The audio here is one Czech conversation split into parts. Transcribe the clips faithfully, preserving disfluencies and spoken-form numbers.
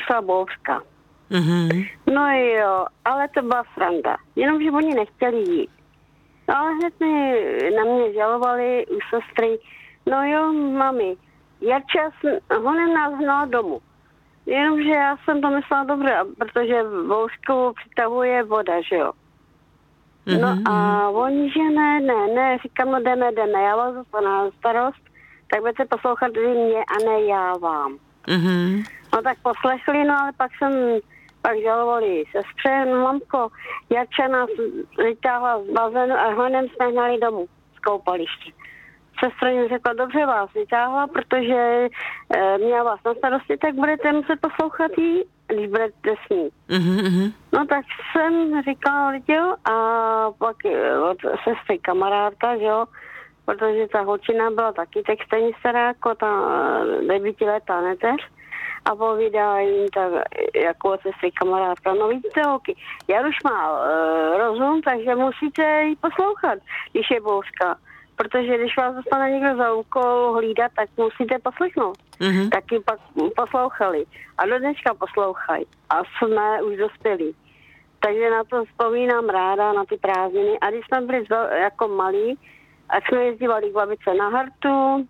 přišla bouřka. Mm-hmm. No jo, ale to byla sranda. Jenomže oni nechtěli jít. No ale hned mi na mě žalovali u sestry. No jo, mami, Jarča honem nás hnala domů. Jenomže já jsem to myslela dobře, protože bouřku přitahuje voda, že jo. No Mm-hmm. a oni, že ne, ne, ne, říkám, no jdeme, jdeme, já vás na starost, tak budete poslouchat vy mě a ne já vám. Mm-hmm. No tak poslechli, no ale pak jsem, pak žalovali sestře, no mamko, Jarča nás vytáhla z bazénu a honem jsme hnali domů z koupaliště. Sestra mi řekla, dobře vás vytáhla, protože e, měla vás na starosti, tak budete muset poslouchat jí, když budete s ní. Mm-hmm. No tak jsem říkala, jo, a pak od sestry kamarádka, že jo, protože ta holčina byla taky tak stejně stará jako ta devítiletá neteř a povídala jim tak jako od sestry kamarádka, no vidíte holky, Jaruš má uh, rozum, takže musíte jí poslouchat, když je bouřka. Protože když vás dostane někdo za úkol hlídat, tak musíte poslechnout. Mm-hmm. Taky pak poslouchali. A do dneška poslouchají. A jsme už dospělí. Takže na to vzpomínám ráda, na ty prázdniny. A když jsme byli jako malí, a jsme jezdívali k babice na hartu,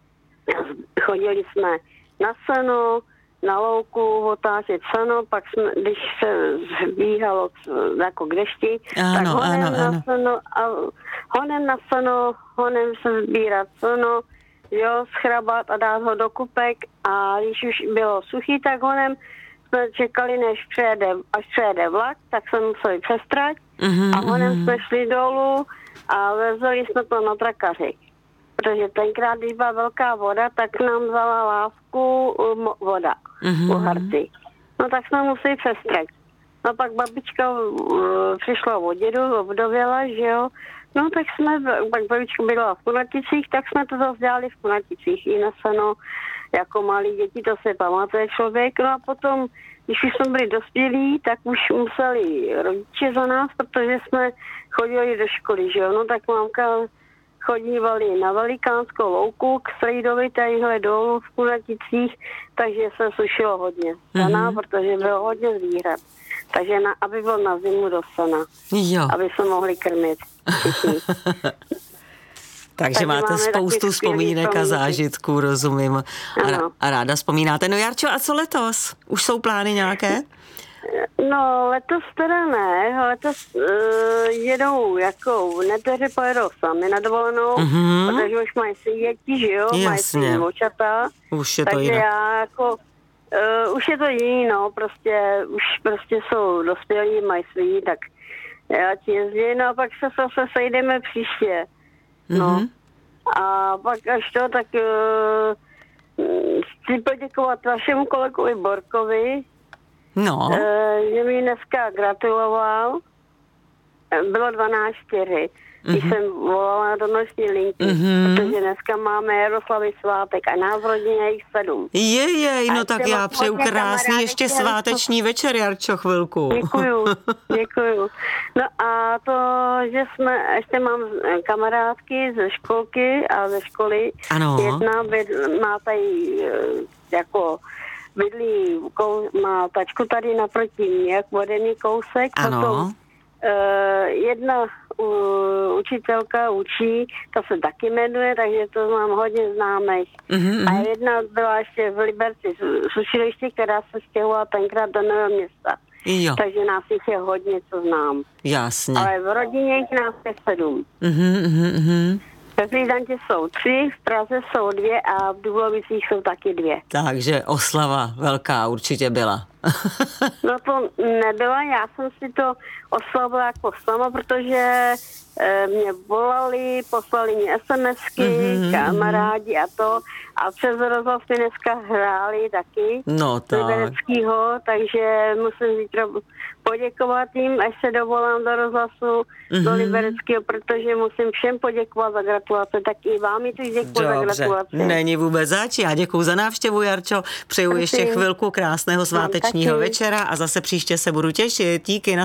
chodili jsme na seno, na louku otáčet seno, pak jsme, když se zbíhalo jako k dešti, ano, tak honem ano, na ano. seno, a honem na seno, honem se sbírat seno, jo, schrabat a dát ho do kupek a když už bylo suchý, tak honem jsme čekali, než přejede, až přejede vlak, tak jsme museli přestrať Mm-hmm. a honem jsme šli dolů a vezli jsme to na trakaři. Protože tenkrát, když byla velká voda, tak nám vzala lávku um, voda Mm-hmm. u harty. No tak jsme museli přestrať. No pak babička uh, přišla od dědu, obdověla, že jo. No tak jsme, pak babička bydlela v Kunaticích, tak jsme to zase dělali v Kunaticích. I na seno, jako malí děti, to se pamatuje člověk. No a potom, když už jsme byli dospělí, tak už museli rodiče za nás, protože jsme chodili do školy, že jo. No tak mámka chodívali na Velikánskou louku k Strejdovi, tadyhle dolů v Kunaticích, takže se sušilo hodně sena, mm-hmm. protože bylo hodně zvířat. Takže na, aby bylo na zimu do sena, Jo. aby se mohli krmit všichni. Takže, Takže máte máme spoustu taky vzpomínek a skvělý zážitků, rozumím. A, Ano. a ráda vzpomínáte. No Jarčo, a co letos? Už jsou plány nějaké? No, letos teda ne, letos uh, jedou jako neteři pojedou sami na dovolenou, Mhm. protože už mají si děti, že jo, mají Jasně. si očata. Už je to Takže jinak. já jako, uh, už je to jiný, no, prostě, už prostě jsou dospělí, mají svý, tak já ti jezdím, no a pak se zase sejdeme příště, no. Mhm. A pak až to, tak uh, chci poděkovat vašemu kolegovi Borkovi, No. uh, že mi dneska gratuloval, bylo dvanáct čtyři. Když Mhm. jsem volala do noční linky, Mhm. protože dneska máme Jaroslavy svátek a nás v rodině je jich sedm. Jej, no A tak ještě já mám přeju hodně krásný kamarádek, ještě které sváteční večer, Jarčo, chvilku. Děkuju, děkuju. No a to, že jsme, ještě mám kamarádky ze školky a ze školy. Ano. Jedna bydl, má tady eh, jako bydlí, kou- má tačku tady naproti mě, jak vodený kousek. Ano. Potom Uh, jedna uh, učitelka učí, ta se taky jmenuje, takže to mám hodně známých. Mhm, A mhm. jedna byla ještě v Liberci z učiliště, která se stěhovala tenkrát do Nového Města. Jo, Takže nás jich je hodně, co znám. jasně. Ale v rodině jich nás je sedm. Mhm, mhm, mhm. Ve Frýdantě jsou tři, v Praze jsou dvě a v Dublovicích jsou taky dvě. Takže oslava velká určitě byla. No to nebyla, já jsem si to oslavila jako sama, protože e, mě volali, poslali mi SMSky, Mhm, kamarádi a to. A přes rozhlas mi dneska hráli taky. No tak. Libereckýho, takže musím zítra poděkovat jim, až se dovolám do rozhlasu, mm-hmm. do Libereckého, protože musím všem poděkovat za gratulace, tak i vám i tu děkuji za Dobře, gratulace. není vůbec zač. Já děkuji za návštěvu, Jarčo. Přeju ještě Prosím. chvilku krásného svátečního taky. večera a zase příště se budu těšit. Díky.